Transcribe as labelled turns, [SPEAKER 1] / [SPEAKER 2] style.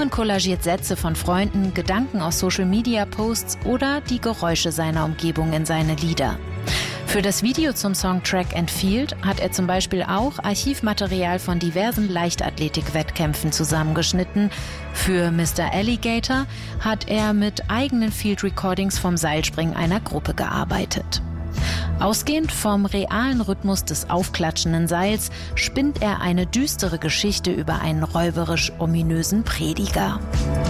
[SPEAKER 1] Blumen kollagiert Sätze von Freunden, Gedanken aus Social-Media-Posts oder die Geräusche seiner Umgebung in seine Lieder. Für das Video zum Song Track and Field hat er zum Beispiel auch Archivmaterial von diversen Leichtathletik-Wettkämpfen zusammengeschnitten. Für Mr. Alligator hat er mit eigenen Field Recordings vom Seilspringen einer Gruppe gearbeitet. Ausgehend vom realen Rhythmus des aufklatschenden Seils spinnt er eine düstere Geschichte über einen räuberisch-ominösen Prediger.